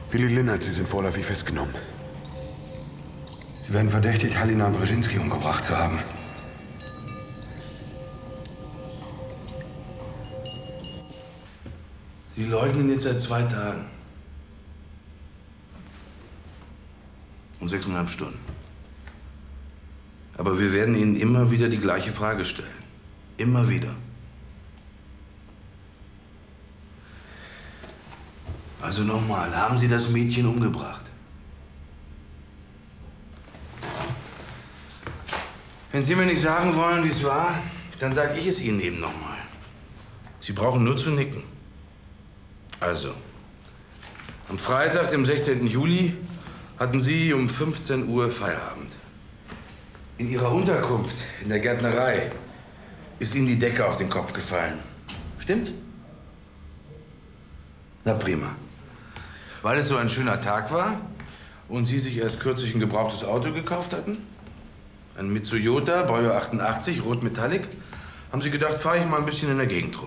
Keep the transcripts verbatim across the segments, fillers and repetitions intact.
Willi Linnert, Sie sind vorläufig festgenommen. Sie werden verdächtigt, Halina Brzezinski umgebracht zu haben. Sie leugnen jetzt seit zwei Tagen. Und sechseinhalb Stunden. Aber wir werden Ihnen immer wieder die gleiche Frage stellen. Immer wieder. Also nochmal, haben Sie das Mädchen umgebracht? Wenn Sie mir nicht sagen wollen, wie es war, dann sage ich es Ihnen eben nochmal. Sie brauchen nur zu nicken. Also, am Freitag, dem sechzehnten Juli, hatten Sie um fünfzehn Uhr Feierabend. In Ihrer Unterkunft in der Gärtnerei ist Ihnen die Decke auf den Kopf gefallen. Stimmt? Na prima. Weil es so ein schöner Tag war und Sie sich erst kürzlich ein gebrauchtes Auto gekauft hatten, ein Mitsubishi, Baujahr achtundachtzig, rot Metallic, haben Sie gedacht, fahre ich mal ein bisschen in der Gegend rum.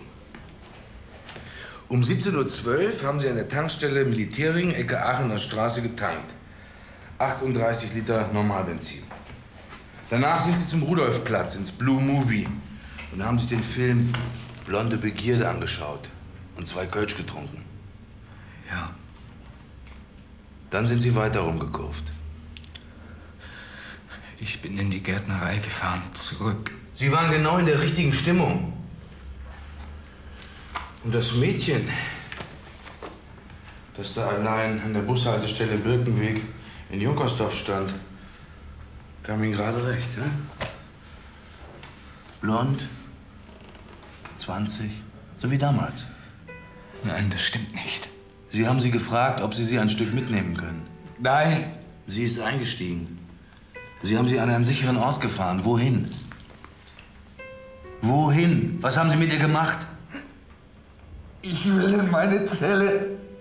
Um siebzehn Uhr zwölf haben Sie an der Tankstelle Militärring, Ecke Aachener Straße, getankt. achtunddreißig Liter Normalbenzin. Danach sind Sie zum Rudolfplatz ins Blue Movie und haben sich den Film Blonde Begierde angeschaut und zwei Kölsch getrunken. Ja. Dann sind Sie weiter rumgekurvt. Ich bin in die Gärtnerei gefahren, zurück. Sie waren genau in der richtigen Stimmung. Und das Mädchen, das da allein an der Bushaltestelle Birkenweg in Junkersdorf stand, kam Ihnen gerade recht, hä? Blond, zwanzig, so wie damals. Nein, das stimmt nicht. Sie haben sie gefragt, ob Sie sie ein Stück mitnehmen können. Nein. Sie ist eingestiegen. Sie haben sie an einen sicheren Ort gefahren. Wohin? Wohin? Was haben Sie mit ihr gemacht? Ich will in meine Zelle.